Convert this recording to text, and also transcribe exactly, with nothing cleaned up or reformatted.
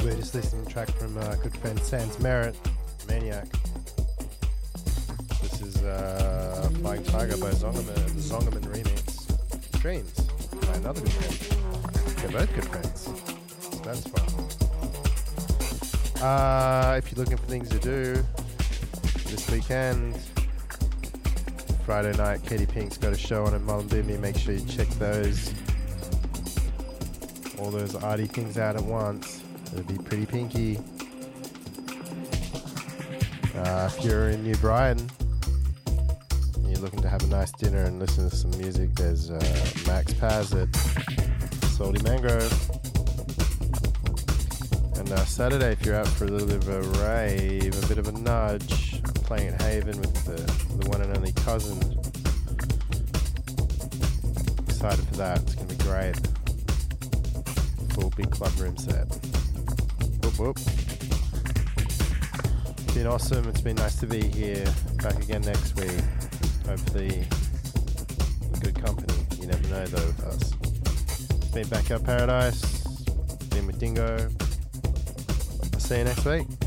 We're just listening to a track from uh, good friend Sans Merit, Maniac. This is uh, Flying Tiger by Zongerman, the Zongerman remix. Dreams by another good friend. They're both good friends. So that's fun. Uh, if you're looking for things to do this weekend, Friday night, Katie Pink's got a show on at Mullumbimby. Make sure you check those. All those arty things out at once. It'll be pretty pinky. Uh, if you're in New Brighton and you're looking to have a nice dinner and listen to some music, there's uh, Max Paz at Salty Mangrove. And uh, Saturday, if you're out for a little bit of a rave, a bit of a nudge, I'm playing at Haven with the, the one and only Cousin. Excited for that. It's going to be great. Full big club room set. Whoop whoop. It's been awesome. It's been nice to be here. Back again next week. Hopefully in good company. You never know though with us. Been Backyard Paradise. Been with Dingo. I'll see you next week.